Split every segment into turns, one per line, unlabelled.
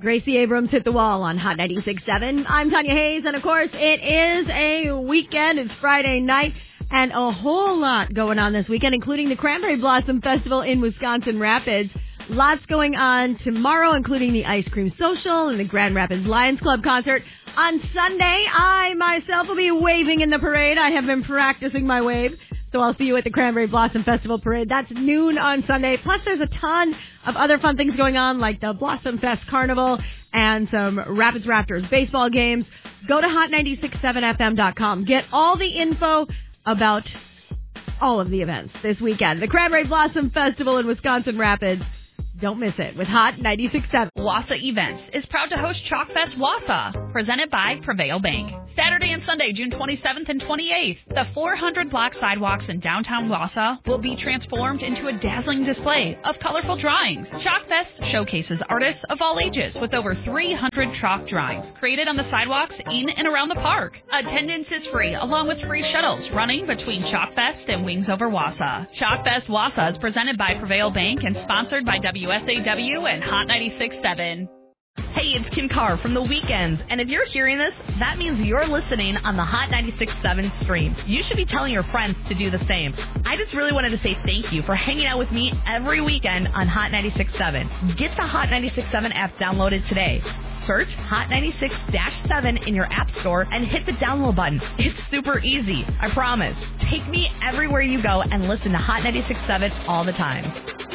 Gracie Abrams hit the wall on Hot 96.7. I'm Tanya Hayes, and of course, it is a weekend. It's Friday night, and a whole lot going on this weekend, including the Cranberry Blossom Festival in Wisconsin Rapids. Lots going on tomorrow, including the Ice Cream Social and the Grand Rapids Lions Club concert. On Sunday, I myself will be waving in the parade. I have been practicing my wave. So I'll see you at the Cranberry Blossom Festival Parade. That's noon on Sunday. Plus, there's a ton of other fun things going on, like the Blossom Fest Carnival and some Rapids Raptors baseball games. Go to hot967fm.com. Get all the info about all of the events this weekend. The Cranberry Blossom Festival in Wisconsin Rapids. Don't miss it with Hot 96.7.
Wassa Events is proud to host Chalkfest Wassa, presented by Prevail Bank. Saturday and Sunday, June 27th and 28th, the 400-block sidewalks in downtown Wassa will be transformed into a dazzling display of colorful drawings. Chalkfest showcases artists of all ages with over 300 chalk drawings created on the sidewalks in and around the park. Attendance is free, along with free shuttles running between Chalkfest and Wings Over Wassa. Chalkfest Wassa is presented by Prevail Bank and sponsored by WSAW and Hot 96.7.
Hey, it's Kim Carr from The Weekends, and if you're hearing this, that means you're listening on the Hot 96.7 stream. You should be telling your friends to do the same. I just really wanted to say thank you for hanging out with me every weekend on Hot 96.7. Get the Hot 96.7 app downloaded today. Search Hot 96-7 in your app store and hit the download button. It's super easy, I promise. Take me everywhere you go and listen to Hot 96.7 all the time.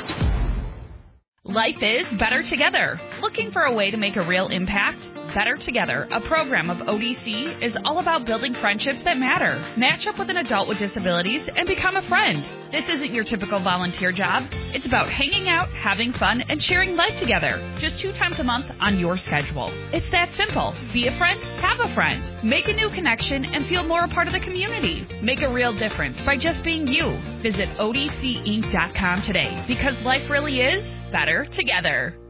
Life is better together. Looking for a way to make a real impact? Better Together, a program of ODC, is all about building friendships that matter. Match up with an adult with disabilities and become a friend. This isn't your typical volunteer job. It's about hanging out, having fun, and sharing life together. Just 2 times a month on your schedule. It's that simple. Be a friend, have a friend. Make a new connection and feel more a part of the community. Make a real difference by just being you. Visit ODCinc.com today, because life really is better together.